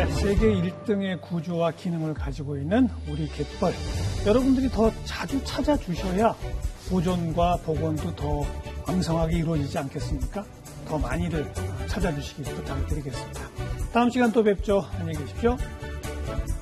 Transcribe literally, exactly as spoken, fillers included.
네, 세계 일 등의 구조와 기능을 가지고 있는 우리 갯벌. 여러분들이 더 자주 찾아주셔야 보존과 복원도 더 왕성하게 이루어지지 않겠습니까? 더 많이들 찾아주시기 부탁드리겠습니다. 다음 시간 또 뵙죠. 안녕히 계십시오.